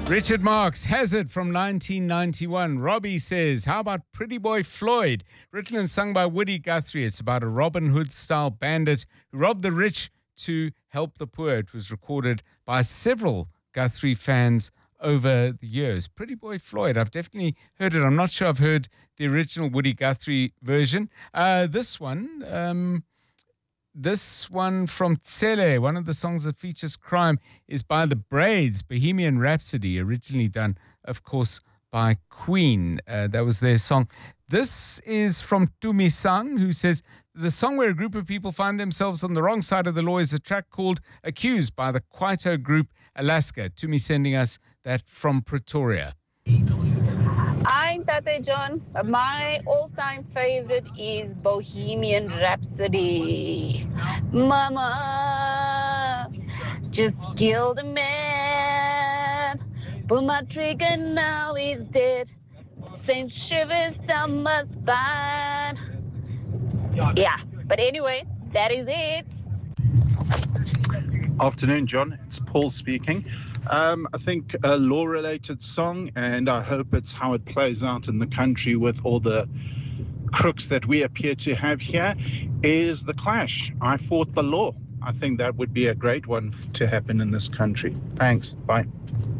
Richard Marx has it from 1991. Robbie says, how about Pretty Boy Floyd? Written and sung by Woody Guthrie. It's about a Robin Hood-style bandit who robbed the rich to help the poor. It was recorded by several Guthrie fans over the years. Pretty Boy Floyd, I've definitely heard it. I'm not sure I've heard the original Woody Guthrie version. This one from Tsele, one of the songs that features crime, is by the Braids, Bohemian Rhapsody, originally done, of course, by Queen. That was their song. This is from Tumi Sang, who says, the song where a group of people find themselves on the wrong side of the law is a track called Accused by the Kwaito group Alaska. Tumi sending us that from Pretoria. I'm Tate John. My all-time favorite is Bohemian Rhapsody. Mama just killed a man. Pull my trigger, now he's dead. Send shivers down my spine. Yeah, but anyway, that is it. Afternoon, John. It's Paul speaking. I think a law-related song, and I hope it's how it plays out in the country with all the crooks that we appear to have here, is The Clash. I Fought the Law. I think that would be a great one to happen in this country. Thanks. Bye.